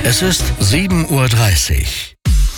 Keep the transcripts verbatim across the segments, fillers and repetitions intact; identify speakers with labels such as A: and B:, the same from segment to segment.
A: Es ist sieben Uhr dreißig.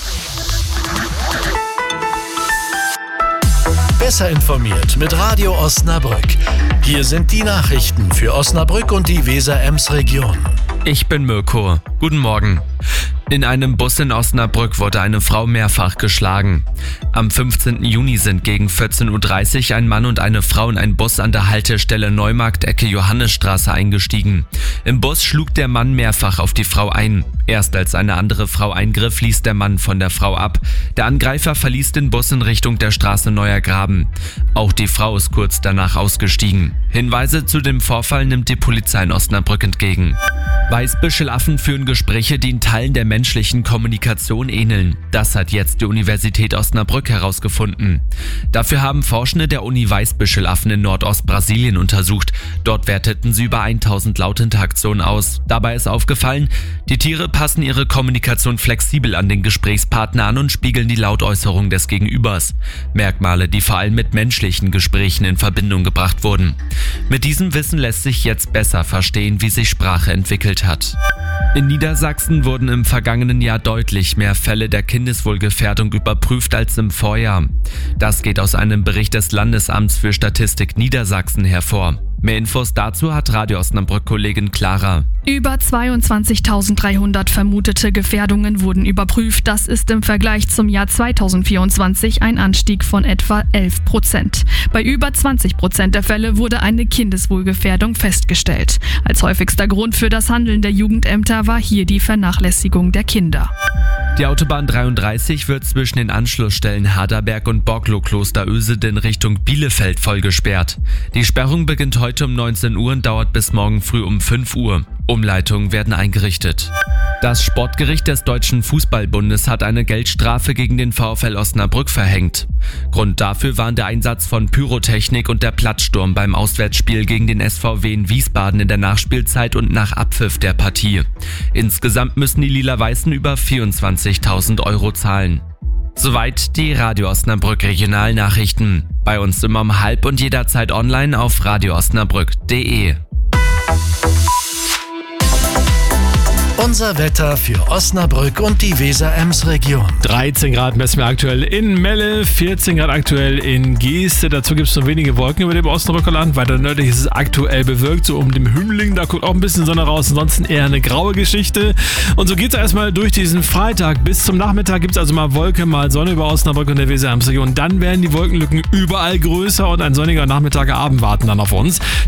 A: Besser informiert mit Radio Osnabrück. Hier sind die Nachrichten für Osnabrück und die Weser-Ems-Region.
B: Ich bin Mirko. Guten Morgen. In einem Bus in Osnabrück wurde eine Frau mehrfach geschlagen. Am fünfzehnten Juni sind gegen vierzehn Uhr dreißig ein Mann und eine Frau in einen Bus an der Haltestelle Neumarkt Ecke Johannesstraße eingestiegen. Im Bus schlug der Mann mehrfach auf die Frau ein. Erst als eine andere Frau eingriff, ließ der Mann von der Frau ab. Der Angreifer verließ den Bus in Richtung der Straße Neuer Graben. Auch die Frau ist kurz danach ausgestiegen. Hinweise zu dem Vorfall nimmt die Polizei in Osnabrück entgegen. Weißbüschelaffen führen Gespräche, die in Teilen der menschlichen Kommunikation ähneln. Das hat jetzt die Universität Osnabrück herausgefunden. Dafür haben Forschende der Uni Weißbüschelaffen in Nordostbrasilien untersucht. Dort werteten sie über tausend Lautinteraktionen aus. Dabei ist aufgefallen, die Tiere passen ihre Kommunikation flexibel an den Gesprächspartner an und spiegeln die Lautäußerung des Gegenübers. Merkmale, die vor allem mit menschlichen Gesprächen in Verbindung gebracht wurden. Mit diesem Wissen lässt sich jetzt besser verstehen, wie sich Sprache entwickelt hat. In Niedersachsen wurden im vergangenen Jahr deutlich mehr Fälle der Kindeswohlgefährdung überprüft als im Vorjahr. Das geht aus einem Bericht des Landesamts für Statistik Niedersachsen hervor. Mehr Infos dazu hat Radio Osnabrück-Kollegin Clara.
C: Über zweiundzwanzigtausenddreihundert vermutete Gefährdungen wurden überprüft. Das ist im Vergleich zum Jahr zweitausendvierundzwanzig ein Anstieg von etwa elf Prozent. Bei über zwanzig Prozent der Fälle wurde eine Kindeswohlgefährdung festgestellt. Als häufigster Grund für das Handeln der Jugendämter war hier die Vernachlässigung der Kinder.
B: Die Autobahn dreiunddreißig wird zwischen den Anschlussstellen Haderberg und Borglo-Klosteröseden Richtung Bielefeld voll gesperrt. Die Sperrung beginnt heute um neunzehn Uhr und dauert bis morgen früh um fünf Uhr. Umleitungen werden eingerichtet. Das Sportgericht des Deutschen Fußballbundes hat eine Geldstrafe gegen den VfL Osnabrück verhängt. Grund dafür waren der Einsatz von Pyrotechnik und der Platzsturm beim Auswärtsspiel gegen den S V W in Wiesbaden in der Nachspielzeit und nach Abpfiff der Partie. Insgesamt müssen die Lila-Weißen über vierundzwanzigtausend Euro zahlen. Soweit die Radio Osnabrück Regionalnachrichten. Bei uns immer um halb und jederzeit online auf radio osnabrück punkt de.
A: Unser Wetter für Osnabrück und die Weser-Ems-Region.
D: dreizehn Grad messen wir aktuell in Melle, vierzehn Grad aktuell in Geeste. Dazu gibt es nur wenige Wolken über dem Osnabrücker Land. Weiter nördlich ist es aktuell bewölkt, so um den Hümmling. Da guckt auch ein bisschen Sonne raus. Ansonsten eher eine graue Geschichte. Und so geht es erstmal durch diesen Freitag. Bis zum Nachmittag gibt es also mal Wolke, mal Sonne über Osnabrück und der Weser-Ems-Region. Dann werden die Wolkenlücken überall größer und ein sonniger Nachmittag, Abend warten dann auf uns.